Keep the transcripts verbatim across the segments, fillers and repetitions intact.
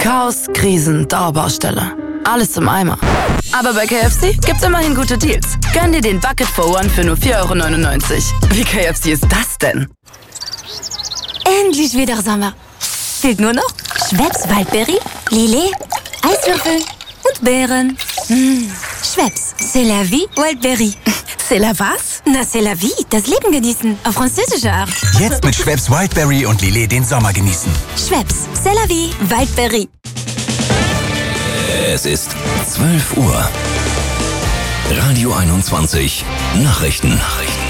Chaos, Krisen, Dauerbaustelle. Alles im Eimer. Aber bei K F C gibt's immerhin gute Deals. Gönn dir den Bucket for One für nur vier Euro neunundneunzig. Wie K F C ist das denn? Endlich wieder Sommer. Fehlt nur noch Schweppes Waldberry, Lillet, Eiswürfel und Beeren. Mmh. Schweppes, c'est la vie, Waldberry. C'est la was? Na, c'est la vie, das Leben genießen, auf französische Art. Jetzt mit Schweppes Wildberry und Lillet den Sommer genießen. Schweppes, c'est la vie, Waldberry. Es ist zwölf Uhr. Radio einundzwanzig. Nachrichten. Nachrichten.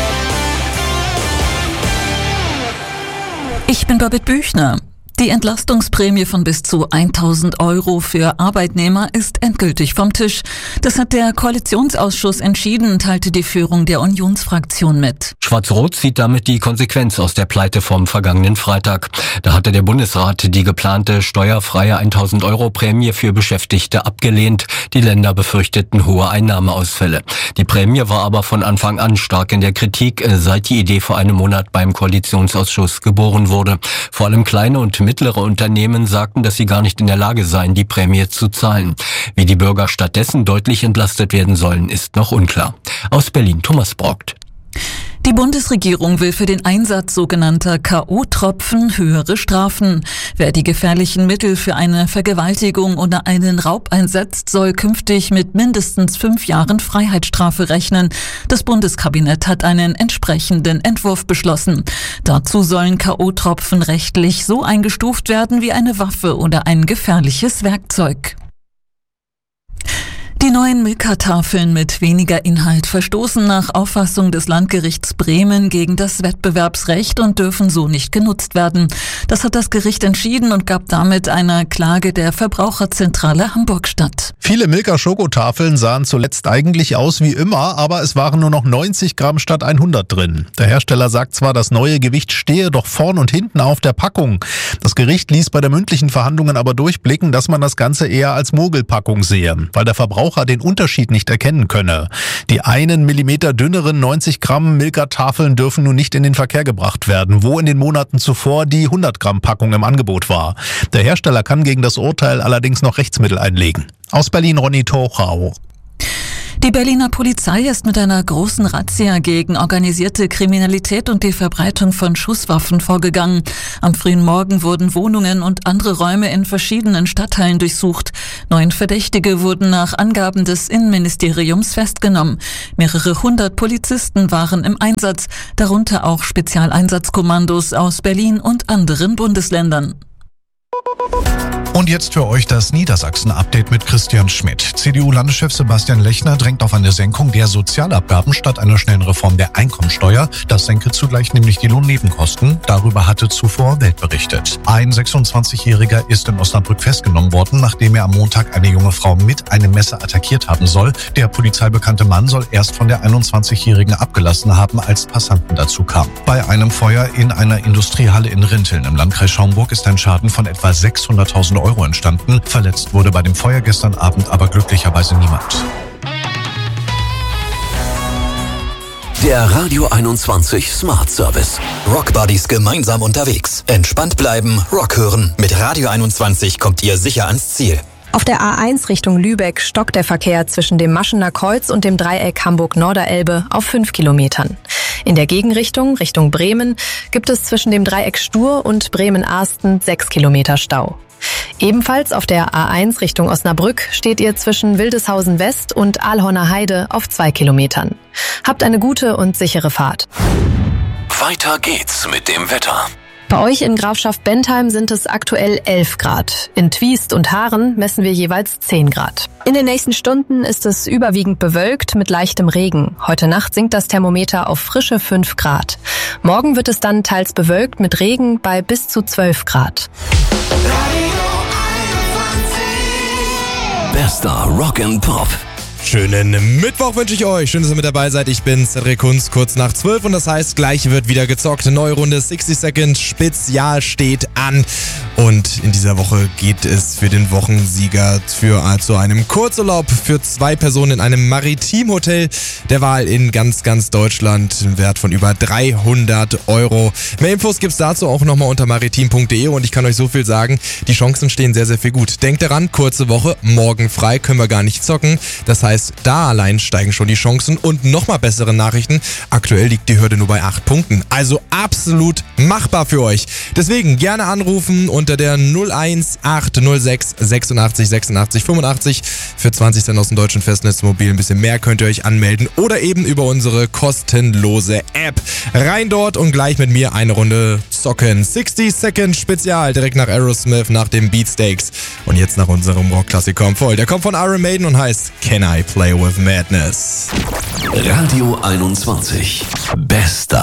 Ich bin Babette Büchner. Die Entlastungsprämie von bis zu tausend Euro für Arbeitnehmer ist endgültig vom Tisch. Das hat der Koalitionsausschuss entschieden, teilte die Führung der Unionsfraktion mit. Schwarz-Rot zieht damit die Konsequenz aus der Pleite vom vergangenen Freitag. Da hatte der Bundesrat die geplante steuerfreie tausend Euro Prämie für Beschäftigte abgelehnt. Die Länder befürchteten hohe Einnahmeausfälle. Die Prämie war aber von Anfang an stark in der Kritik, seit die Idee vor einem Monat beim Koalitionsausschuss geboren wurde. Vor allem kleine und mittlere Unternehmen sagten, dass sie gar nicht in der Lage seien, die Prämie zu zahlen. Wie die Bürger stattdessen deutlich entlastet werden sollen, ist noch unklar. Aus Berlin Thomas Brockt. Die Bundesregierung will für den Einsatz sogenannter K O-Tropfen höhere Strafen. Wer die gefährlichen Mittel für eine Vergewaltigung oder einen Raub einsetzt, soll künftig mit mindestens fünf Jahren Freiheitsstrafe rechnen. Das Bundeskabinett hat einen entsprechenden Entwurf beschlossen. Dazu sollen K O-Tropfen rechtlich so eingestuft werden wie eine Waffe oder ein gefährliches Werkzeug. Die neuen Milka-Tafeln mit weniger Inhalt verstoßen nach Auffassung des Landgerichts Bremen gegen das Wettbewerbsrecht und dürfen so nicht genutzt werden. Das hat das Gericht entschieden und gab damit einer Klage der Verbraucherzentrale Hamburg statt. Viele Milka-Schokotafeln sahen zuletzt eigentlich aus wie immer, aber es waren nur noch neunzig Gramm statt hundert drin. Der Hersteller sagt zwar, das neue Gewicht stehe doch vorn und hinten auf der Packung. Das Gericht ließ bei der mündlichen Verhandlungen aber durchblicken, dass man das Ganze eher als Mogelpackung sehe, weil der Verbraucher den Unterschied nicht erkennen könne. Die einen Millimeter dünneren neunzig Gramm Milka-Tafeln dürfen nun nicht in den Verkehr gebracht werden, wo in den Monaten zuvor die hundert Gramm Packung im Angebot war. Der Hersteller kann gegen das Urteil allerdings noch Rechtsmittel einlegen. Aus Berlin Ronny Tochau. Die Berliner Polizei ist mit einer großen Razzia gegen organisierte Kriminalität und die Verbreitung von Schusswaffen vorgegangen. Am frühen Morgen wurden Wohnungen und andere Räume in verschiedenen Stadtteilen durchsucht. Neun Verdächtige wurden nach Angaben des Innenministeriums festgenommen. Mehrere hundert Polizisten waren im Einsatz, darunter auch Spezialeinsatzkommandos aus Berlin und anderen Bundesländern. Und jetzt für euch das Niedersachsen-Update mit Christian Schmidt. C D U-Landeschef Sebastian Lechner drängt auf eine Senkung der Sozialabgaben statt einer schnellen Reform der Einkommensteuer. Das senke zugleich nämlich die Lohnnebenkosten. Darüber hatte zuvor Welt berichtet. Ein sechsundzwanzigjähriger ist in Osnabrück festgenommen worden, nachdem er am Montag eine junge Frau mit einem Messer attackiert haben soll. Der polizeibekannte Mann soll erst von der einundzwanzigjährigen abgelassen haben, als Passanten dazu kamen. Bei einem Feuer in einer Industriehalle in Rinteln im Landkreis Schaumburg ist ein Schaden von etwa sechshunderttausend Euro entstanden. Verletzt wurde bei dem Feuer gestern Abend aber glücklicherweise niemand. Der Radio einundzwanzig Smart Service. Rock Buddies gemeinsam unterwegs. Entspannt bleiben, Rock hören. Mit Radio einundzwanzig kommt ihr sicher ans Ziel. Auf der A eins Richtung Lübeck stockt der Verkehr zwischen dem Maschener Kreuz und dem Dreieck Hamburg-Norderelbe auf fünf Kilometern. In der Gegenrichtung, Richtung Bremen, gibt es zwischen dem Dreieck Stur und Bremen-Arsten sechs Kilometer Stau. Ebenfalls auf der A eins Richtung Osnabrück steht ihr zwischen Wildeshausen West und Aalhorner Heide auf zwei Kilometern. Habt eine gute und sichere Fahrt. Weiter geht's mit dem Wetter. Bei euch in Grafschaft Bentheim sind es aktuell elf Grad. In Twiest und Haaren messen wir jeweils zehn Grad. In den nächsten Stunden ist es überwiegend bewölkt mit leichtem Regen. Heute Nacht sinkt das Thermometer auf frische fünf Grad. Morgen wird es dann teils bewölkt mit Regen bei bis zu zwölf Grad. Bester Rock and Pop. Schönen Mittwoch wünsche ich euch. Schön, dass ihr mit dabei seid. Ich bin Cedric Kunz, kurz nach zwölf und das heißt, gleich wird wieder gezockt. Neue Runde sixty Second Spezial steht an. Und in dieser Woche geht es für den Wochensieger für also einem Kurzurlaub für zwei Personen in einem Maritimhotel der Wahl in ganz, ganz Deutschland. Im Wert von über dreihundert Euro. Mehr Infos gibt's dazu auch nochmal unter maritim punkt de und ich kann euch so viel sagen, die Chancen stehen sehr, sehr viel gut. Denkt daran, kurze Woche, morgen frei, können wir gar nicht zocken. Das heißt, da allein steigen schon die Chancen und nochmal bessere Nachrichten. Aktuell liegt die Hürde nur bei acht Punkten. Also absolut machbar für euch. Deswegen gerne anrufen unter der null eins acht null sechs sechsundachtzig sechsundachtzig fünfundachtzig. Für zwanzig Cent aus dem deutschen Festnetzmobil. Ein bisschen mehr könnt ihr euch anmelden oder eben über unsere kostenlose App. Rein dort und gleich mit mir eine Runde zocken. sixty Second Spezial direkt nach Aerosmith, nach dem Beatsteaks. Und jetzt nach unserem Rockklassiker voll. Der kommt von Iron Maiden und heißt Can I Play with Madness? Radio einundzwanzig. Bester